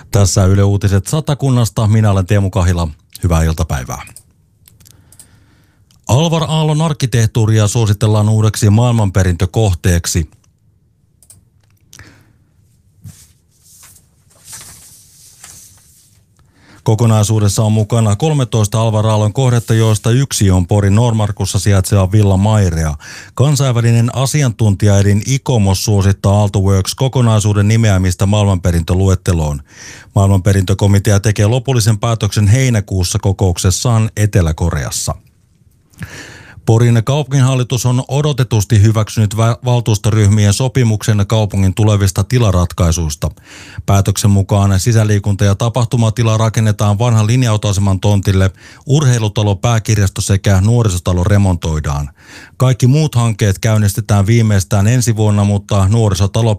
Tässä Yle Uutiset Satakunnasta. Minä olen Teemu Kahila. Hyvää iltapäivää. Alvar Aallon arkkitehtuuria suositellaan uudeksi maailmanperintökohteeksi. Kokonaisuudessa on mukana 13 Alvar Aallon kohdetta, joista yksi on Porin Noormarkussa sijaitseva Villa Mairea. Kansainvälinen asiantuntijaelin ICOMOS suosittaa Aaltoworks kokonaisuuden nimeämistä maailmanperintöluetteloon. Maailmanperintökomitea tekee lopullisen päätöksen heinäkuussa kokouksessaan Etelä-Koreassa. Porin kaupunginhallitus on odotetusti hyväksynyt valtuustoryhmien sopimuksen kaupungin tulevista tilaratkaisuista. Päätöksen mukaan sisäliikunta- ja tapahtumatila rakennetaan vanhan linja-autoaseman tontille, urheilutalo, pääkirjasto sekä nuorisotalo remontoidaan. Kaikki muut hankkeet käynnistetään viimeistään ensi vuonna, mutta nuorisotalo